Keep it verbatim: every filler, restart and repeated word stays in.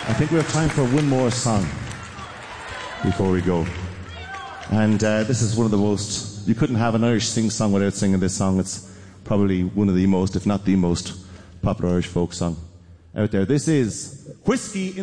I think we have time for one more song before we go. And uh, this is one of the most... You couldn't have an Irish sing-song without singing this song. It's probably one of the most, if not the most, popular Irish folk song out there. This is Whiskey in